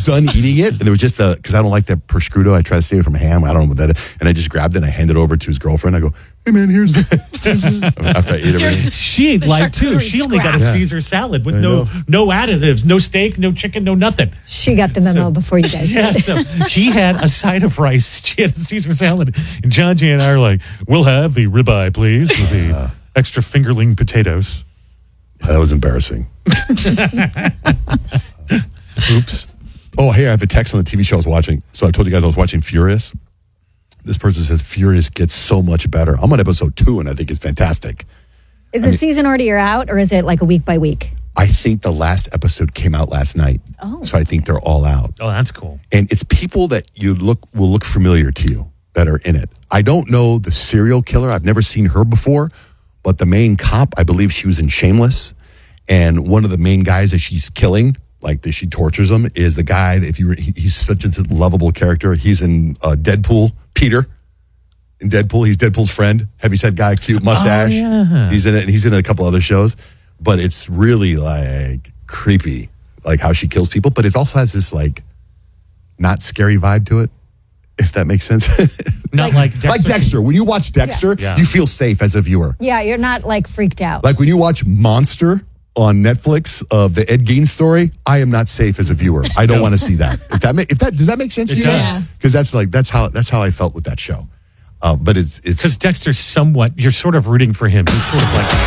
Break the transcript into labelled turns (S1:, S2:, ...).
S1: was done eating it, and it was just because I don't like that prosciutto. I try to stay away from ham. I don't know what that is. And I just grabbed it and I handed it over to his girlfriend. I go, hey man, here's after I ate everything.
S2: She ate light too. She only got a Caesar salad with no additives, no steak, no chicken, no nothing.
S3: She got the memo before you guys
S2: Yeah,
S3: did.
S2: so she had a side of rice. She had a Caesar salad. And John J. and I are like, we'll have the ribeye, please, with the extra fingerling potatoes.
S1: That was embarrassing.
S2: Oops.
S1: Oh, hey, I have a text on the TV show I was watching. So I told you guys I was watching Furious. This person says Furious gets so much better. I'm on episode 2, and I think it's fantastic.
S3: Is the season already out, or is it like a week by week?
S1: I think the last episode came out last night.
S3: Oh,
S1: so I think they're all out.
S2: Oh, that's cool.
S1: And it's people that will look familiar to you that are in it. I don't know the serial killer. I've never seen her before, but the main cop, I believe she was in Shameless. And one of the main guys that she's killing, like that she tortures him, is the guy that he's such a lovable character. He's in Deadpool, Peter. In Deadpool, he's Deadpool's friend, heavyset guy, cute mustache.
S2: Oh, yeah.
S1: He's in it, and he's in a couple other shows. But it's really like creepy, like how she kills people. But it also has this like not scary vibe to it, if that makes sense.
S2: Not like Dexter.
S1: Like Dexter. When you watch Dexter,
S2: Yeah.
S1: you feel safe as a viewer.
S3: yeah, you're not like freaked out.
S1: Like when you watch Monster on Netflix of the Ed Gein story, I am not safe as a viewer. I don't want to see that. Does that make sense to you
S2: does.
S1: guys? Because that's how I felt with that show. But it's
S2: Because Dexter's somewhat, you're sort of rooting for him. He's sort of like